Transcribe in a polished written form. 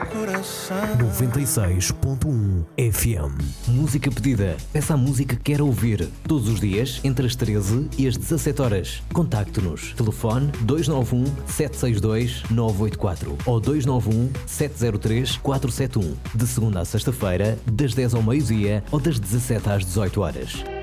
96.1 FM. Música pedida. Peça a música que quer ouvir. Todos os dias, entre as 13 e as 17 horas. Contacte-nos. Telefone 291 762 984 ou 291 703 471. De segunda a sexta-feira, das 10 ao meio-dia ou das 17 às 18 horas.